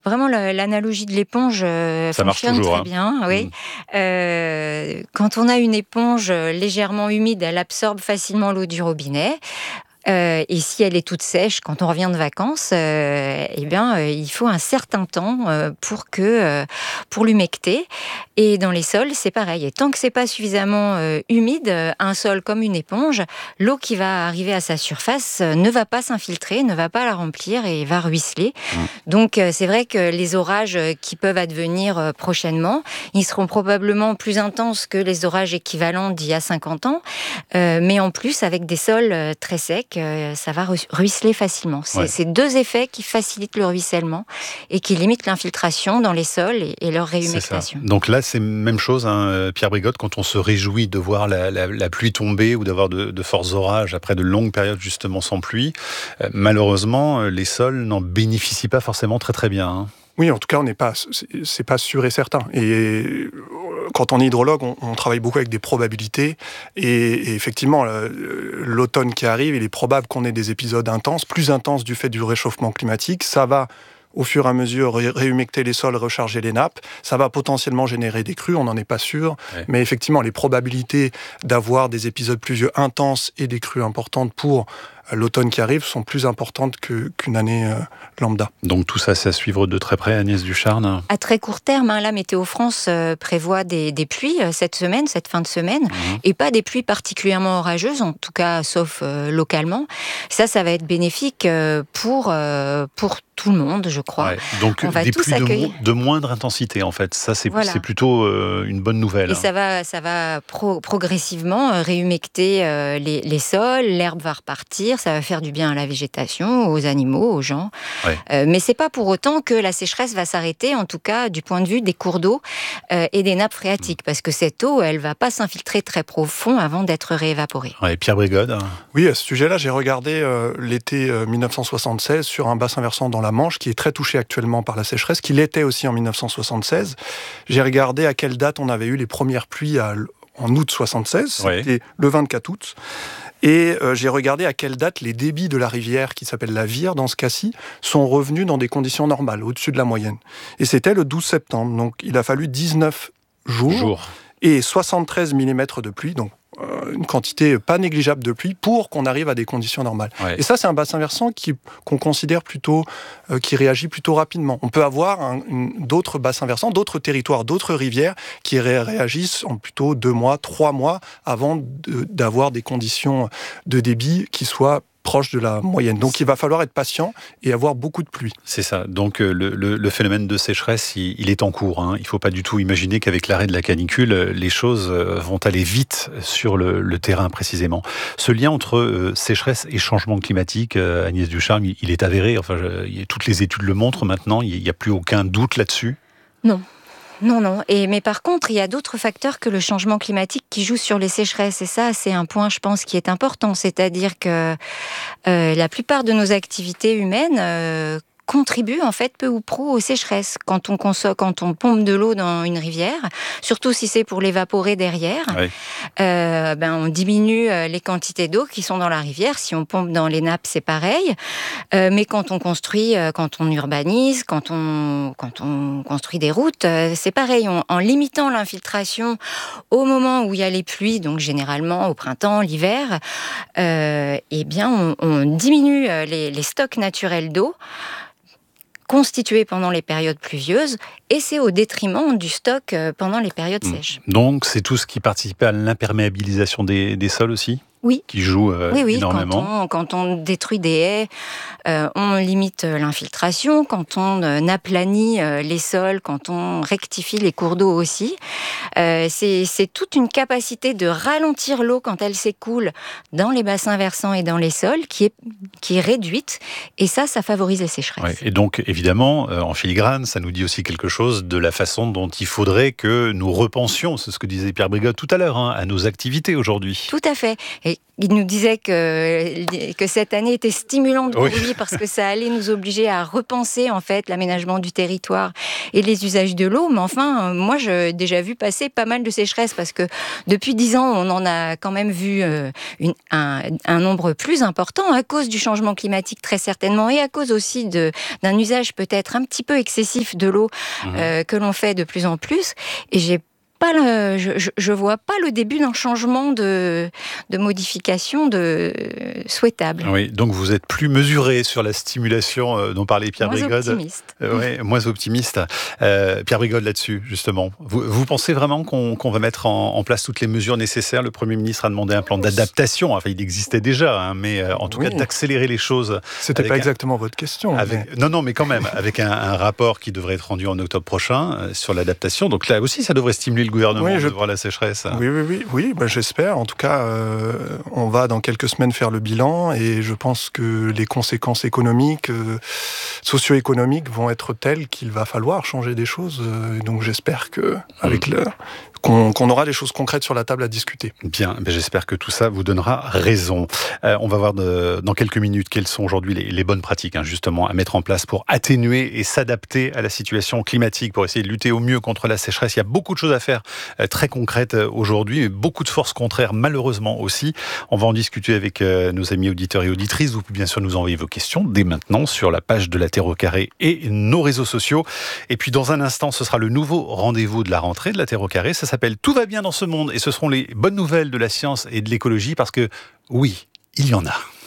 Vraiment, l'analogie de l'éponge Ça marche fonctionne toujours, très hein. bien. Oui. Quand on a une éponge légèrement humide, elle absorbe facilement l'eau du robinet. Et si elle est toute sèche, quand on revient de vacances, il faut un certain temps pour l'humecter. Et dans les sols, c'est pareil. Et tant que c'est pas suffisamment humide, un sol comme une éponge, l'eau qui va arriver à sa surface ne va pas s'infiltrer, ne va pas la remplir et va ruisseler. Donc c'est vrai que les orages qui peuvent advenir prochainement, ils seront probablement plus intenses que les orages équivalents d'il y a 50 ans, mais en plus avec des sols très secs, ça va ruisseler facilement. C'est ces deux effets qui facilitent le ruissellement et qui limitent l'infiltration dans les sols et leur réhumectation. Donc là, c'est même chose, hein, Pierre Brigotte, quand on se réjouit de voir la pluie tomber ou d'avoir de forts orages après de longues périodes justement sans pluie, malheureusement, les sols n'en bénéficient pas forcément très très bien, hein. Oui, en tout cas, c'est pas sûr et certain. Et quand on est hydrologue, on travaille beaucoup avec des probabilités. Et effectivement, l'automne qui arrive, il est probable qu'on ait des épisodes intenses, plus intenses du fait du réchauffement climatique. Ça va, au fur et à mesure, réhumecter les sols, recharger les nappes. Ça va potentiellement générer des crues, on n'en est pas sûr. Ouais. Mais effectivement, les probabilités d'avoir des épisodes pluvieux intenses et des crues importantes pour l'automne qui arrive sont plus importantes qu'une année lambda. Donc tout ça, c'est à suivre de très près, Agnès Ducharne. À très court terme, la Météo France prévoit des pluies cette fin de semaine, et pas des pluies particulièrement orageuses, en tout cas, sauf localement. Ça va être bénéfique pour tout le monde, je crois. Ouais. Donc des pluies de moindre intensité, en fait. Ça, c'est plutôt une bonne nouvelle. Et ça va progressivement réhumecter les sols, l'herbe va repartir, ça va faire du bien à la végétation, aux animaux, aux gens. Ouais. Mais c'est pas pour autant que la sécheresse va s'arrêter, en tout cas du point de vue des cours d'eau et des nappes phréatiques, parce que cette eau, elle va pas s'infiltrer très profond avant d'être réévaporée. Ouais, Pierre Brigotte. Oui, à ce sujet-là, j'ai regardé l'été 1976 sur un bassin versant dans la Manche, qui est très touché actuellement par la sécheresse, qui l'était aussi en 1976. J'ai regardé à quelle date on avait eu les premières pluies en août 76, c'était le 24 août. Et j'ai regardé à quelle date les débits de la rivière, qui s'appelle la Vire dans ce cas-ci, sont revenus dans des conditions normales, au-dessus de la moyenne. Et c'était le 12 septembre, donc il a fallu 19 jours. Et 73 mm de pluie, donc une quantité pas négligeable de pluie pour qu'on arrive à des conditions normales. Ouais. Et ça, c'est un bassin versant qu'on considère plutôt, qui réagit plutôt rapidement. On peut avoir d'autres bassins versants, d'autres territoires, d'autres rivières qui réagissent en plutôt 2 mois, 3 mois avant d'avoir des conditions de débit qui soient proche de la moyenne. Donc il va falloir être patient et avoir beaucoup de pluie. C'est ça. Donc le phénomène de sécheresse, il est en cours, hein. Il ne faut pas du tout imaginer qu'avec l'arrêt de la canicule, les choses vont aller vite sur le terrain précisément. Ce lien entre sécheresse et changement climatique, Agnès Ducharne, il est avéré. Enfin, toutes les études le montrent maintenant. Il n'y a plus aucun doute là-dessus. Non. Non. Mais par contre, il y a d'autres facteurs que le changement climatique qui jouent sur les sécheresses. Et ça, c'est un point, je pense, qui est important. C'est-à-dire que la plupart de nos activités humaines contribuent en fait peu ou prou aux sécheresses. Quand on pompe de l'eau dans une rivière, surtout si c'est pour l'évaporer derrière, on diminue les quantités d'eau qui sont dans la rivière. Si on pompe dans les nappes, c'est pareil. Mais quand on construit, quand on urbanise, quand on construit des routes, c'est pareil. En limitant l'infiltration au moment où il y a les pluies, donc généralement au printemps, l'hiver, on diminue les stocks naturels d'eau constitués pendant les périodes pluvieuses, et c'est au détriment du stock pendant les périodes sèches. Donc c'est tout ce qui participe à l'imperméabilisation des sols aussi ? Oui. Qui joue énormément. Quand on détruit des haies, on limite l'infiltration. Quand on aplanit les sols, quand on rectifie les cours d'eau aussi, c'est toute une capacité de ralentir l'eau quand elle s'écoule dans les bassins versants et dans les sols qui est réduite. Et ça favorise les sécheresses. Ouais, et donc, évidemment, en filigrane, ça nous dit aussi quelque chose de la façon dont il faudrait que nous repensions, c'est ce que disait Pierre Brigotte tout à l'heure, à nos activités aujourd'hui. Tout à fait. Et Et il nous disait que cette année était stimulante pour lui parce que ça allait nous obliger à repenser en fait l'aménagement du territoire et les usages de l'eau. Mais enfin, moi, j'ai déjà vu passer pas mal de sécheresses parce que depuis 10 ans, on en a quand même vu un nombre plus important à cause du changement climatique très certainement et à cause aussi d'un usage peut-être un petit peu excessif de l'eau que l'on fait de plus en plus. Et je vois pas le début d'un changement de modification souhaitable. Oui, donc vous êtes plus mesuré sur la stimulation dont parlait Pierre Brigode. Moins optimiste. Pierre Brigode là-dessus, justement. Vous pensez vraiment qu'on va mettre en place toutes les mesures nécessaires? Le Premier ministre a demandé un plan d'adaptation. Enfin, il existait déjà, mais en tout cas d'accélérer les choses. C'était pas exactement votre question. Non, mais quand même, avec un rapport qui devrait être rendu en octobre prochain sur l'adaptation. Donc là aussi, ça devrait stimuler le gouvernement de voir la sécheresse. Oui, j'espère. En tout cas, on va dans quelques semaines faire le bilan et je pense que les conséquences économiques, socio-économiques vont être telles qu'il va falloir changer des choses. Donc j'espère qu'on aura des choses concrètes sur la table à discuter. Bien, j'espère que tout ça vous donnera raison. On va voir dans quelques minutes quelles sont aujourd'hui les bonnes pratiques justement à mettre en place pour atténuer et s'adapter à la situation climatique, pour essayer de lutter au mieux contre la sécheresse. Il y a beaucoup de choses à faire très concrètes aujourd'hui, beaucoup de forces contraires malheureusement aussi. On va en discuter avec nos amis auditeurs et auditrices. Vous pouvez bien sûr nous envoyer vos questions dès maintenant sur la page de la Terre au carré et nos réseaux sociaux. Et puis dans un instant, ce sera le nouveau rendez-vous de la rentrée de la Terre au carré. Ça s'appelle « Tout va bien dans ce monde » et ce seront les bonnes nouvelles de la science et de l'écologie parce que oui, il y en a.